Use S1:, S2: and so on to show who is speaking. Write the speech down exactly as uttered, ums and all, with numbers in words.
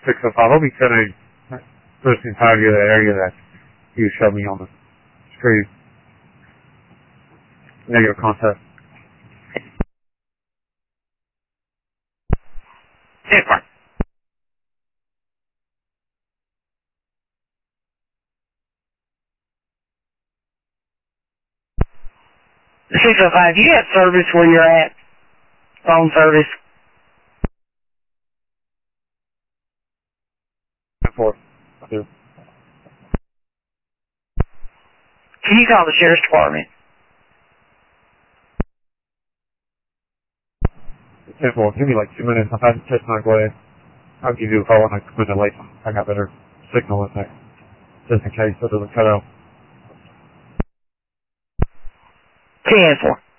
S1: six oh five. I'll be cutting first the entirety of that area that you showed me on the screen. Negative contact.
S2: ten four. six oh five, you have service where you're at? Phone service?
S1: ten four. I do.
S2: Can you call the sheriff's department?
S1: ten four. Give me like two minutes. I've had to test my way. I'll give you a call when I come in late. I got better signal in there. Just in case it doesn't cut out.
S2: ten four.